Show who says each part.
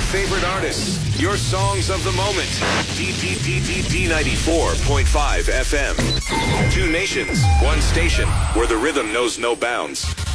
Speaker 1: favorite artists, your songs of the moment. D94.5 FM. Two nations, one station, where the rhythm knows no bounds.